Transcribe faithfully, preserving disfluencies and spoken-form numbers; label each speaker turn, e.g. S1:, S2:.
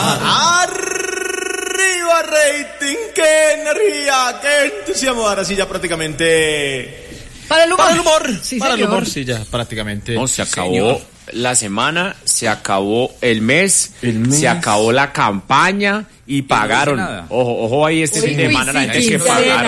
S1: Arriba rating, qué energía, qué entusiasmo. Ahora sí ya prácticamente...
S2: Para el humor.
S1: Para el humor.
S2: Sí,
S1: para el
S2: señor.
S1: humor, sí, ya prácticamente.
S3: No, se acabó
S1: Señor.
S3: la semana, se acabó el mes,
S1: El mes.
S3: se acabó la campaña y pagaron.
S4: nada.
S3: Ojo, ojo ahí este
S2: Uy,
S3: fin de
S2: uy,
S3: semana la
S2: sí,
S3: gente que
S2: quincena.
S3: pagaron.